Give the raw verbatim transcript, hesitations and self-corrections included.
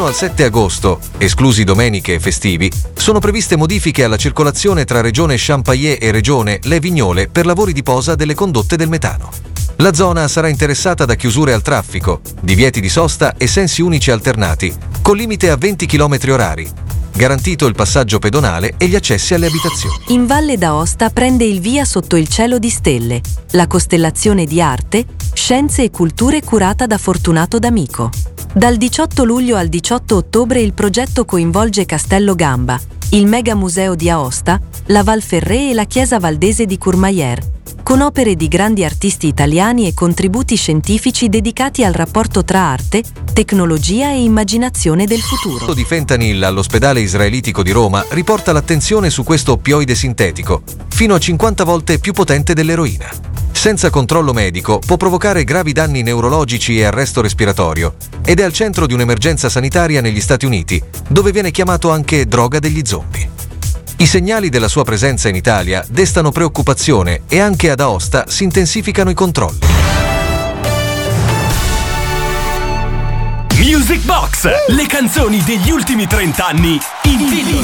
Fino al sette agosto, esclusi domeniche e festivi, sono previste modifiche alla circolazione tra Regione Champagnat e Regione Le Vignole per lavori di posa delle condotte del metano. La zona sarà interessata da chiusure al traffico, divieti di sosta e sensi unici alternati, con limite a venti chilometri orari. Garantito il passaggio pedonale e gli accessi alle abitazioni. In Valle d'Aosta prende il via Sotto il cielo di stelle, la costellazione di arte, scienze e culture curata da Fortunato D'Amico. Dal diciotto luglio al diciotto ottobre il progetto coinvolge Castello Gamba, il Mega Museo di Aosta, la Val Ferré e la Chiesa Valdese di Courmayeur, con opere di grandi artisti italiani e contributi scientifici dedicati al rapporto tra arte, tecnologia e immaginazione del futuro. Il di fentanyl all'ospedale israelitico di Roma riporta l'attenzione su questo oppioide sintetico, fino a cinquanta volte più potente dell'eroina. Senza controllo medico può provocare gravi danni neurologici e arresto respiratorio ed è al centro di un'emergenza sanitaria negli Stati Uniti, dove viene chiamato anche droga degli zombie. I segnali della sua presenza in Italia destano preoccupazione e anche ad Aosta si intensificano i controlli. Music Box, le canzoni degli ultimi trenta anni in vinile.